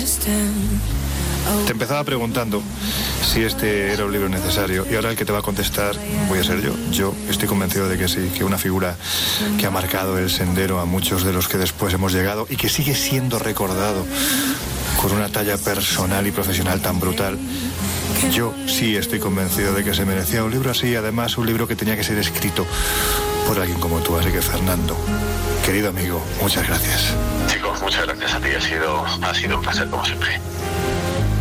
Te empezaba preguntando si este era un libro necesario y ahora el que te va a contestar voy a ser yo. Yo estoy convencido de que sí, que una figura que ha marcado el sendero a muchos de los que después hemos llegado y que sigue siendo recordado con una talla personal y profesional tan brutal. Yo sí estoy convencido de que se merecía un libro así, además un libro que tenía que ser escrito por alguien como tú. Así que, Fernando, querido amigo, muchas gracias. Chicos, muchas gracias a ti, ha sido un placer como siempre.